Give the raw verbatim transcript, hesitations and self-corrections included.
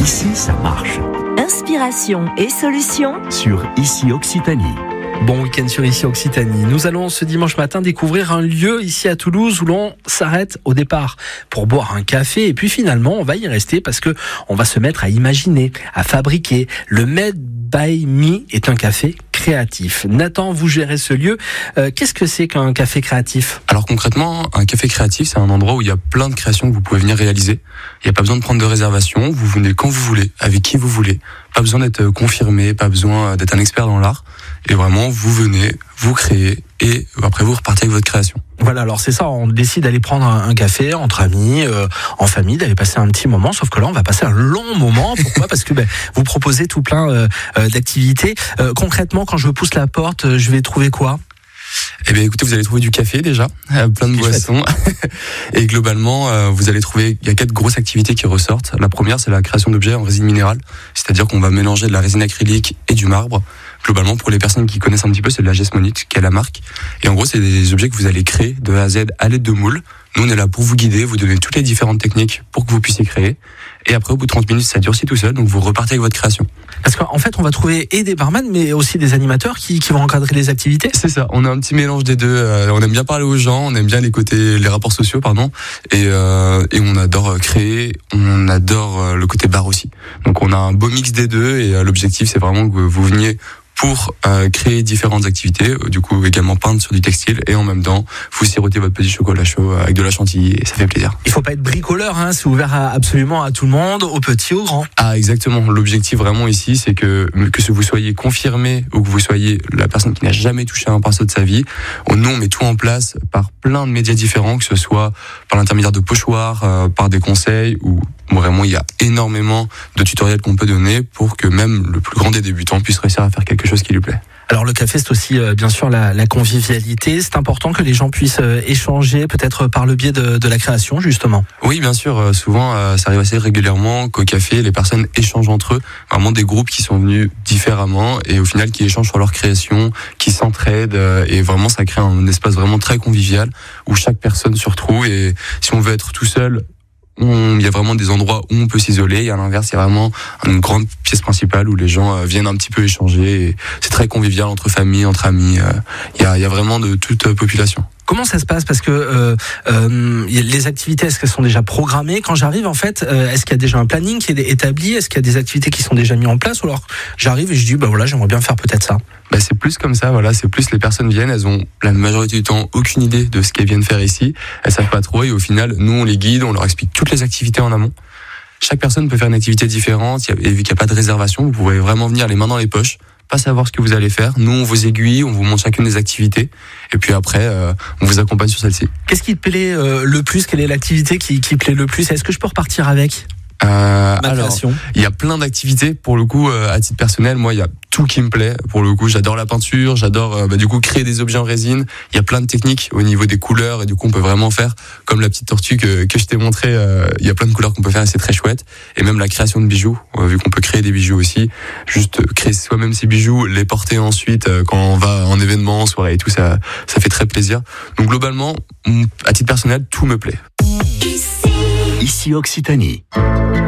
Ici, ça marche. Inspiration et solutions Sur Ici Occitanie. Bon week-end sur Ici Occitanie. Nous allons ce dimanche matin découvrir un lieu ici à Toulouse où l'on s'arrête au départ pour boire un café et puis finalement on va y rester parce que on va se mettre à imaginer, à fabriquer. Le Made by Me est un café créatif. Nathan, vous gérez ce lieu. Euh, qu'est-ce que c'est qu'un café créatif ? Alors concrètement, un café créatif, c'est un endroit où il y a plein de créations que vous pouvez venir réaliser. Il n'y a pas besoin de prendre de réservation, vous venez quand vous voulez, avec qui vous voulez. Pas besoin d'être confirmé, pas besoin d'être un expert dans l'art. Et vraiment, vous venez, vous créez et après vous repartez avec votre création. Voilà, alors c'est ça, on décide d'aller prendre un café entre amis, euh, en famille, d'aller passer un petit moment, sauf que là on va passer un long moment. Pourquoi ? Parce que ben, vous proposez tout plein euh, d'activités. Euh, concrètement, quand je pousse la porte, je vais trouver quoi ? Eh bien, écoutez, vous allez trouver du café déjà, plein de boissons. Et globalement, euh, vous allez trouver, il y a quatre grosses activités qui ressortent. La première, c'est la création d'objets en résine minérale. C'est-à-dire qu'on va mélanger de la résine acrylique et du marbre. Globalement, pour les personnes qui connaissent un petit peu, c'est de la Gesmonite, qui est la marque. Et en gros, c'est des objets que vous allez créer de A à Z à l'aide de moules. Nous, on est là pour vous guider, vous donner toutes les différentes techniques pour que vous puissiez créer. Et après, au bout de trente minutes, ça durcit tout seul, donc vous repartez avec votre création. Parce qu'en fait, on va trouver et des barman, mais aussi des animateurs qui, qui vont encadrer les activités. C'est ça, on a un petit mélange des deux. Euh, on aime bien parler aux gens, on aime bien les côtés, les rapports sociaux, pardon. Et, euh, et on adore créer, on adore le côté bar aussi. Donc on a un beau mix des deux et euh, l'objectif, c'est vraiment que vous veniez pour euh, créer différentes activités, du coup également peindre sur du textile et en même temps vous sirotez votre petit chocolat chaud avec de la chantilly et ça fait plaisir. Il faut pas être bricoleur, hein, c'est ouvert à, absolument à tout le monde, aux petits, aux grands. Ah exactement, l'objectif vraiment ici c'est que que vous soyez confirmé ou que vous soyez la personne qui n'a jamais touché à un pinceau de sa vie, nous on met tout en place par plein de médias différents, que ce soit par l'intermédiaire de pochoirs, euh, par des conseils ou vraiment il y a énormément de tutoriels qu'on peut donner pour que même le plus grand des débutants puisse réussir à faire quelque chose qui lui plaît. Alors le café, c'est aussi euh, bien sûr la, la convivialité. C'est important que les gens puissent euh, échanger, peut-être par le biais de, de la création justement. Oui, bien sûr. Euh, souvent, euh, ça arrive assez régulièrement qu'au café, les personnes échangent entre eux. Vraiment des groupes qui sont venus différemment et au final qui échangent sur leur création, qui s'entraident euh, et vraiment ça crée un espace vraiment très convivial où chaque personne se retrouve. Et si on veut être tout seul, il y a vraiment des endroits où on peut s'isoler et à l'inverse il y a vraiment une grande pièce principale où les gens viennent un petit peu échanger et c'est très convivial entre familles, entre amis, il y a, il y a vraiment de toute population. Comment ça se passe ? Parce que euh, euh, les activités, est-ce qu'elles sont déjà programmées ? Quand j'arrive, en fait, euh, est-ce qu'il y a déjà un planning qui est établi ? Est-ce qu'il y a des activités qui sont déjà mises en place ? Ou alors j'arrive et je dis, bah voilà, j'aimerais bien faire peut-être ça. Bah c'est plus comme ça, voilà, c'est plus les personnes viennent, elles ont la majorité du temps aucune idée de ce qu'elles viennent faire ici, elles savent pas trop et au final, nous on les guide, on leur explique toutes les activités en amont. Chaque personne peut faire une activité différente et vu qu'il n'y a pas de réservation, vous pouvez vraiment venir les mains dans les poches, pas savoir ce que vous allez faire. Nous, on vous aiguille, on vous montre chacune des activités et puis après, euh, on vous accompagne sur celle-ci. Qu'est-ce qui te plaît euh, le plus ? Quelle est l'activité qui, qui plaît le plus ? Est-ce que je peux repartir avec ? Euh, alors, il y a plein d'activités. Pour le coup, euh, à titre personnel, moi, il y a tout qui me plaît. Pour le coup, j'adore la peinture, j'adore euh, bah, du coup créer des objets en résine. Il y a plein de techniques au niveau des couleurs et du coup, on peut vraiment faire comme la petite tortue que, que je t'ai montré. Euh, il y a plein de couleurs qu'on peut faire et c'est très chouette. Et même la création de bijoux, euh, vu qu'on peut créer des bijoux aussi. Juste créer soi-même ces bijoux, les porter ensuite euh, quand on va en événement, en soirée et tout, ça, ça fait très plaisir. Donc globalement, à titre personnel, tout me plaît. Ici Occitanie.